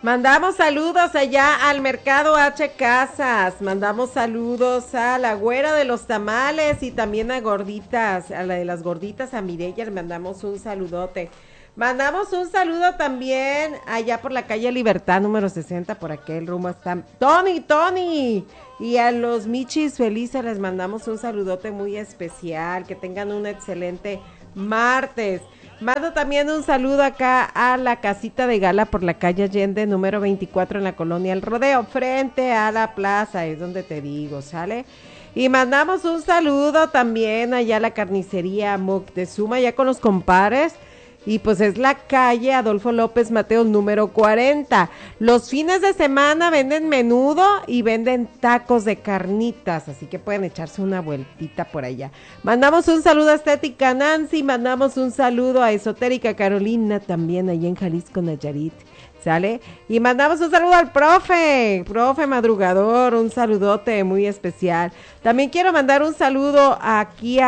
Mandamos saludos allá al Mercado H Casas, mandamos saludos a la güera de los tamales y también a Gorditas, a la de las gorditas, a Mireya, le mandamos un saludote. Mandamos un saludo también allá por la calle Libertad número 60, por aquel rumbo está Tony, y a los Michis Felices les mandamos un saludote muy especial, que tengan un excelente martes. Mando también un saludo acá a la casita de gala por la calle Allende, número 24 en la colonia El Rodeo, frente a la plaza, es donde te digo, ¿sale? Y mandamos un saludo también allá a la carnicería Moctezuma, ya con los compadres. Y pues es la calle Adolfo López Mateos número 40. Los fines de semana venden menudo y venden tacos de carnitas, así que pueden echarse una vueltita por allá. Mandamos un saludo a Estética Nancy, mandamos un saludo a Esotérica Carolina, también allá en Jalisco, Nayarit, ¿sale? Y mandamos un saludo al profe madrugador, un saludote muy especial. También quiero mandar un saludo aquí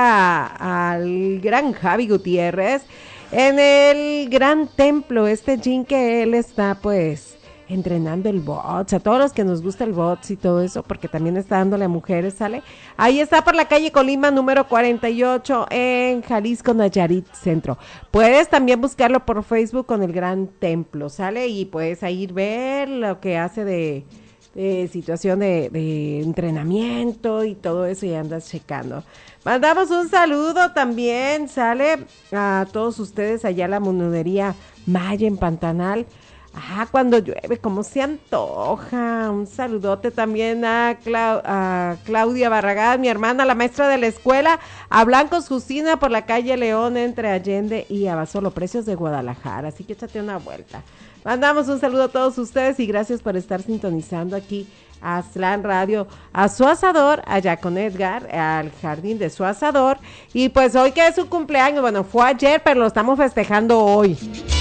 al gran Javi Gutiérrez, en el gran templo, gym que él está pues entrenando el bots, a todos los que nos gusta el bots y todo eso, porque también está dándole a mujeres, ¿sale? Ahí está por la calle Colima número 48 en Jalisco, Nayarit Centro. Puedes también buscarlo por Facebook con el gran templo, ¿sale? Y puedes ahí ver lo que hace de situación de entrenamiento y todo eso y andas checando. Mandamos un saludo también, ¿sale? A todos ustedes allá a la monudería Maya en Pantanal. Cuando llueve, como se antoja. Un saludote también a Claudia Barragán, mi hermana, la maestra de la escuela, a Blancos Justina por la calle León entre Allende y Abasolo, Precios de Guadalajara. Así que échate una vuelta. Mandamos un saludo a todos ustedes y gracias por estar sintonizando aquí a Slan Radio, a su asador, allá con Edgar, al jardín de su asador. Y pues hoy que es su cumpleaños, bueno, fue ayer, pero lo estamos festejando hoy.